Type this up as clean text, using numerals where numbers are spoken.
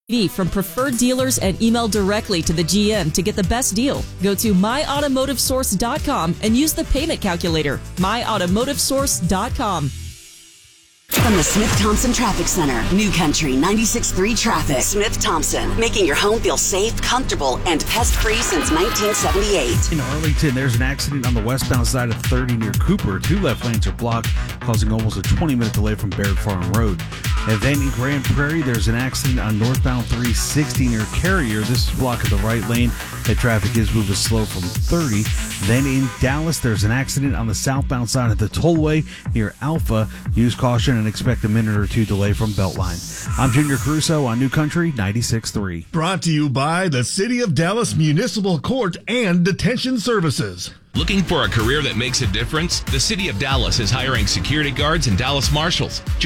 from preferred dealers and email directly to the GM to get the best deal. Go to myautomotivesource.com and use the payment calculator. myautomotivesource.com. From the Smith-Thompson Traffic Center, New Country 96.3 Traffic. Smith-Thompson, making your home feel safe, comfortable, and pest-free since 1978. In Arlington, there's an accident on the westbound side of 30 near Cooper. 2 left lanes are blocked, causing almost a 20-minute delay from Baird Farm Road. And then in Grand Prairie, there's an accident on northbound 360 near Carrier. This is blocking the right lane. That traffic is moving slow from 30. Then in Dallas, there's an accident on the southbound side of the tollway near Alpha. Use caution and expect a minute or two delay from Beltline. I'm Junior Caruso on New Country 96.3. Brought to you by the City of Dallas Municipal Court and Detention Services. Looking for a career that makes a difference? The City of Dallas is hiring security guards and Dallas Marshals.